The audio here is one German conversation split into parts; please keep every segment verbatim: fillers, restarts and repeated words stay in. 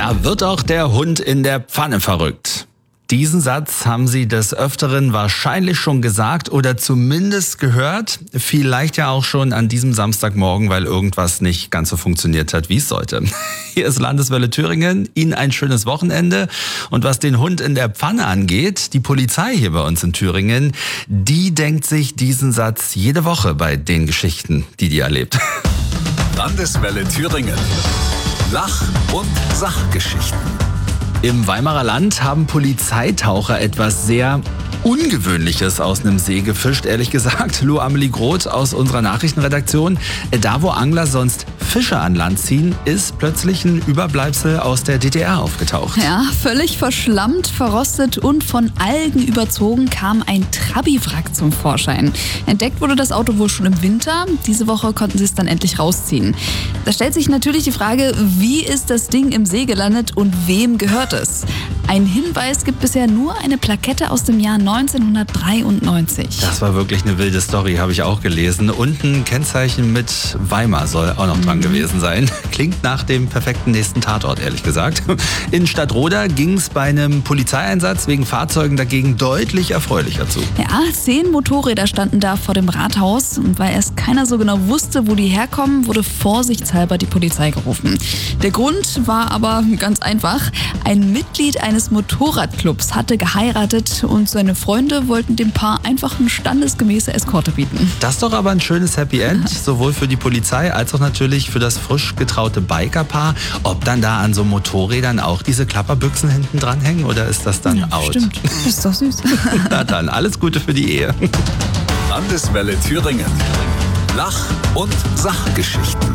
Da wird auch der Hund in der Pfanne verrückt. Diesen Satz haben Sie des Öfteren wahrscheinlich schon gesagt oder zumindest gehört. Vielleicht ja auch schon an diesem Samstagmorgen, weil irgendwas nicht ganz so funktioniert hat, wie es sollte. Hier ist Landeswelle Thüringen. Ihnen ein schönes Wochenende. Und was den Hund in der Pfanne angeht, die Polizei hier bei uns in Thüringen, die denkt sich diesen Satz jede Woche bei den Geschichten, die die erlebt. Landeswelle Thüringen. Lach- und Sachgeschichten. Im Weimarer Land haben Polizeitaucher etwas sehr Ungewöhnliches aus einem See gefischt, ehrlich gesagt. Lou Amelie Groth aus unserer Nachrichtenredaktion. Da, wo Angler sonst Fische an Land ziehen, ist plötzlich ein Überbleibsel aus der D D R aufgetaucht. Ja, völlig verschlammt, verrostet und von Algen überzogen kam ein Trabi-Wrack zum Vorschein. Entdeckt wurde das Auto wohl schon im Winter. Diese Woche konnten sie es dann endlich rausziehen. Da stellt sich natürlich die Frage, wie ist das Ding im See gelandet und wem gehört es? Ein Hinweis gibt bisher nur eine Plakette aus dem Jahr neunzehnhundertdreiundneunzig. Das war wirklich eine wilde Story, habe ich auch gelesen. Und ein Kennzeichen mit Weimar soll auch noch dran mhm. gewesen sein. Klingt nach dem perfekten nächsten Tatort, ehrlich gesagt. In Stadtroda ging es bei einem Polizeieinsatz wegen Fahrzeugen dagegen deutlich erfreulicher zu. Ja, zehn Motorräder standen da vor dem Rathaus. Und weil erst keiner so genau wusste, wo die herkommen, wurde vorsichtshalber die Polizei gerufen. Der Grund war aber ganz einfach. Ein Mitglied eines Motorradclubs hatte geheiratet und seine Freunde wollten dem Paar einfach eine standesgemäße Eskorte bieten. Das ist doch aber ein schönes Happy End, sowohl für die Polizei als auch natürlich für das frisch getraute Bikerpaar. Ob dann da an so Motorrädern auch diese Klapperbüchsen hinten dran hängen oder ist das dann ja, out? Stimmt, das ist doch süß. Na dann, alles Gute für die Ehe. Landeswelle Thüringen. Lach- und Sachgeschichten.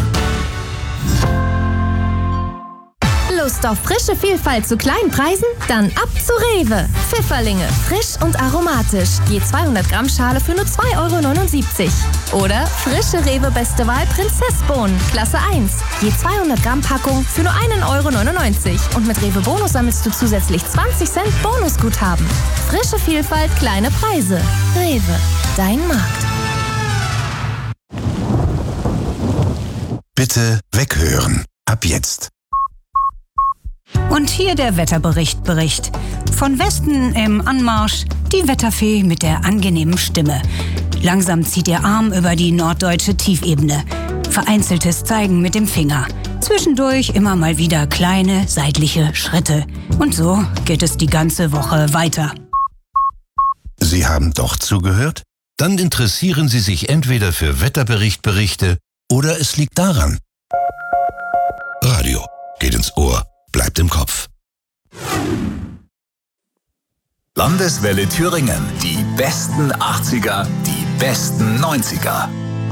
Lust auf frische Vielfalt zu kleinen Preisen? Dann ab zu Rewe. Pfifferlinge, frisch und aromatisch. Je zweihundert Gramm Schale für nur zwei Euro neunundsiebzig. Oder frische Rewe Beste Wahl Prinzessbohnen, Klasse eins. Je zweihundert Gramm Packung für nur einen Euro neunundneunzig. Und mit Rewe Bonus sammelst du zusätzlich zwanzig Cent Bonusguthaben. Frische Vielfalt, kleine Preise. Rewe, dein Markt. Bitte weghören. Ab jetzt. Und hier der Wetterbericht Bericht. Von Westen im Anmarsch die Wetterfee mit der angenehmen Stimme. Langsam zieht ihr Arm über die norddeutsche Tiefebene. Vereinzeltes Zeigen mit dem Finger. Zwischendurch immer mal wieder kleine seitliche Schritte. Und so geht es die ganze Woche weiter. Sie haben doch zugehört? Dann interessieren Sie sich entweder für Wetterberichtberichte oder es liegt daran. Radio geht ins Ohr. Bleibt im Kopf. Landeswelle Thüringen. Die besten achtziger, die besten neunziger.